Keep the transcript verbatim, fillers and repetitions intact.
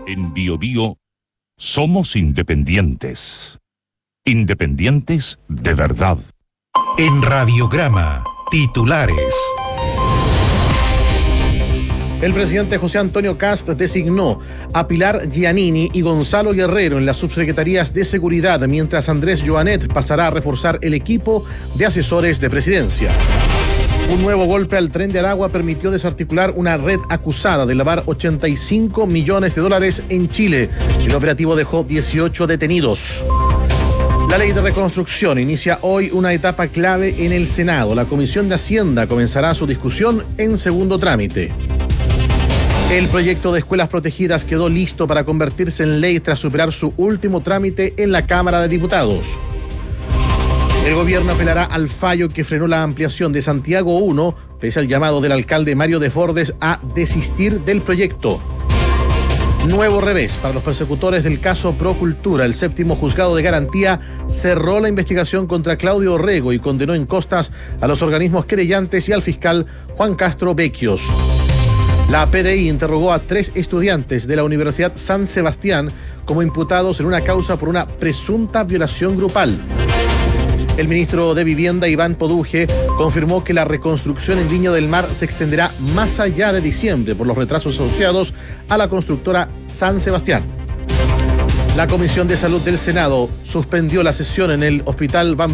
En Bio Bio somos independientes. Independientes de verdad. En Radiograma, titulares. El presidente José Antonio Kast designó a Pilar Giannini y Gonzalo Guerrero en las subsecretarías de Seguridad, mientras Andrés Joanet pasará a reforzar el equipo de asesores de presidencia. Un nuevo golpe al Tren de Aragua permitió desarticular una red acusada de lavar ochenta y cinco millones de dólares en Chile. El operativo dejó dieciocho detenidos. La ley de reconstrucción inicia hoy una etapa clave en el Senado. La Comisión de Hacienda comenzará su discusión en segundo trámite. El proyecto de escuelas protegidas quedó listo para convertirse en ley tras superar su último trámite en la Cámara de Diputados. El gobierno apelará al fallo que frenó la ampliación de Santiago uno, pese al llamado del alcalde Mario Desbordes a desistir del proyecto. Nuevo revés para los persecutores del caso Procultura. El séptimo juzgado de garantía cerró la investigación contra Claudio Orrego y condenó en costas a los organismos querellantes y al fiscal Juan Castro Becchios. La P D I interrogó a tres estudiantes de la Universidad San Sebastián como imputados en una causa por una presunta violación grupal. El ministro de Vivienda, Iván Poduje, confirmó que la reconstrucción en Viña del Mar se extenderá más allá de diciembre por los retrasos asociados a la constructora San Sebastián. La Comisión de Salud del Senado suspendió la sesión en el Hospital Van